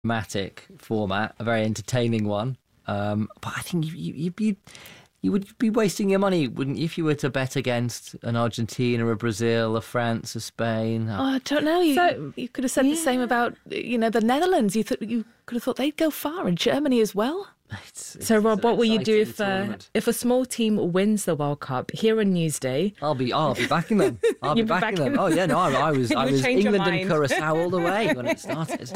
dramatic format, a very entertaining one. But I think you would be wasting your money, wouldn't you, if you were to bet against an Argentina, a Brazil, a France, a Spain? I don't know. You could have said the same about, the Netherlands. You could have thought they'd go far, and Germany as well. So, Rob, what will you do if a small team wins the World Cup here on Newsday? I'll be backing them. I'll be backing them. Oh yeah, no, I was England and Curacao all the way when it started.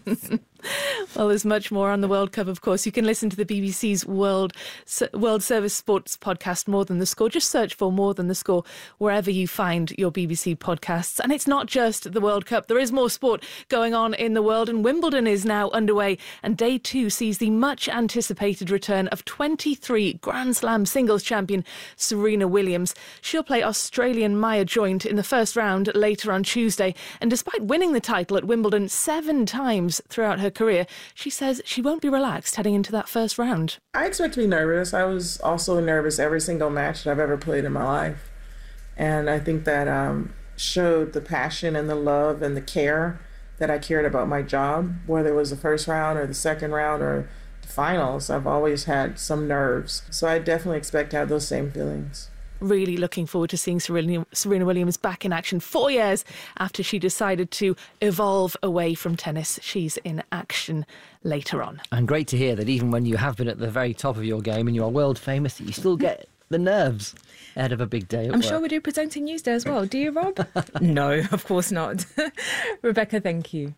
Well, there's much more on the World Cup, of course. You can listen to the BBC's World Service Sports podcast, More Than the Score. Just search for More Than the Score wherever you find your BBC podcasts. And it's not just the World Cup. There is more sport going on in the world, and Wimbledon is now underway. And day 2 sees the much anticipated return of 23 Grand Slam singles champion Serena Williams. She'll play Australian Maya Joint in the first round later on Tuesday. And despite winning the title at Wimbledon 7 times throughout her career, she says she won't be relaxed heading into that first round. I expect to be nervous. I was also nervous every single match that I've ever played in my life. And I think that showed the passion and the love and the care that I cared about my job, whether it was the first round or the second round or the finals. I've always had some nerves. So I definitely expect to have those same feelings. Really looking forward to seeing Serena Williams back in action 4 years after she decided to evolve away from tennis. She's in action later on. And great to hear that even when you have been at the very top of your game and you are world famous, that you still get the nerves ahead of a big day at I'm work. sure we do presenting Newsday as well. Do you, Rob? No, of course not. Rebecca, thank you.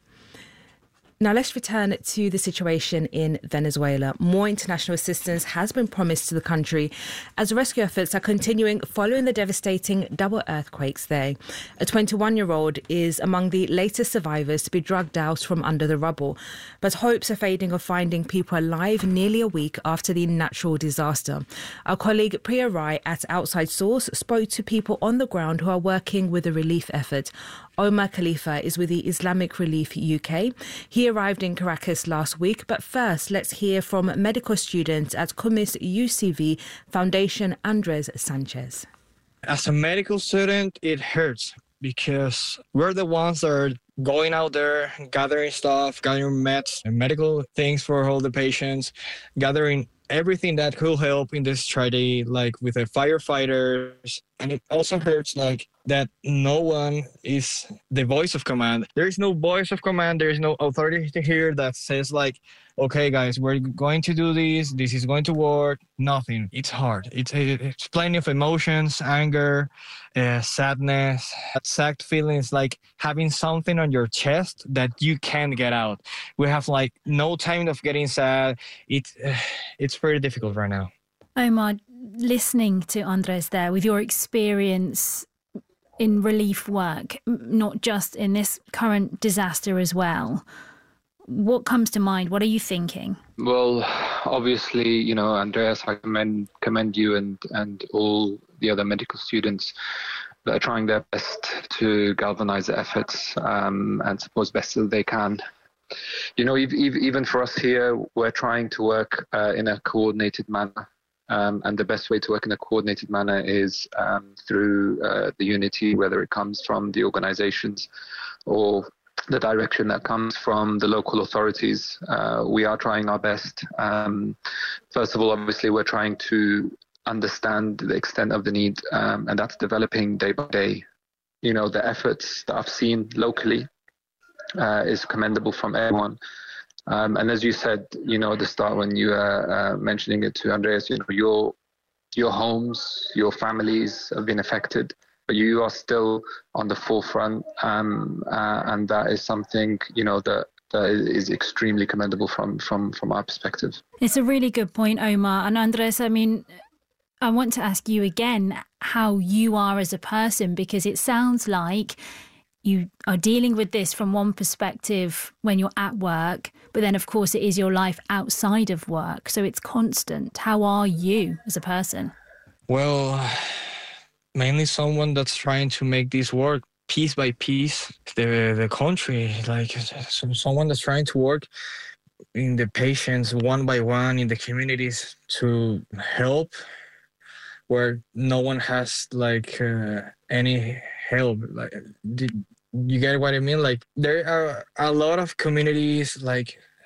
Now let's return to the situation in Venezuela. More international assistance has been promised to the country as rescue efforts are continuing following the devastating double earthquakes there. A 21-year-old is among the latest survivors to be dragged out from under the rubble, but hopes are fading of finding people alive nearly a week after the natural disaster. Our colleague Priya Rai at Outside Source spoke to people on the ground who are working with the relief effort. Omar Khalifa is with the Islamic Relief UK. He arrived in Caracas last week, but first let's hear from medical student at Cummins UCV Foundation, Andres Sanchez. As a medical student, it hurts because we're the ones that are going out there, gathering stuff, gathering meds and medical things for all the patients, gathering everything that could help in this tragedy, like with the firefighters. And it also hurts like that no one is the voice of command. There is no voice of command. There is no authority here that says like, okay, guys, we're going to do this. This is going to work. Nothing. It's hard. It's plenty of emotions, anger, sadness, exact feelings, like having something on your chest that you can't get out. We have like no time of getting sad. It's very difficult right now. Omar, listening to Andres there, with your experience in relief work, not just in this current disaster as well, what comes to mind? What are you thinking? Well, obviously, Andreas, I commend you and all the other medical students that are trying their best to galvanize the efforts and support as best as they can. Even for us here, we're trying to work in a coordinated manner. And the best way to work in a coordinated manner is through the unity, whether it comes from the organizations or the direction that comes from the local authorities. We are trying our best. First of all, obviously, we're trying to understand the extent of the need, and that's developing day by day. The efforts that I've seen locally is commendable from everyone. And as you said, at the start when you were mentioning it to Andreas, your homes, your families have been affected, but you are still on the forefront, and that is something that is extremely commendable from our perspective. It's a really good point, Omar. And Andres, I want to ask you again how you are as a person, because it sounds like you are dealing with this from one perspective when you're at work, but then, of course, it is your life outside of work. So it's constant. How are you as a person? Well, mainly someone that's trying to make this work piece by piece, the country, like someone that's trying to work in the patients one by one in the communities to help where no one has any help. Like, you get what I mean? Like, there are a lot of communities like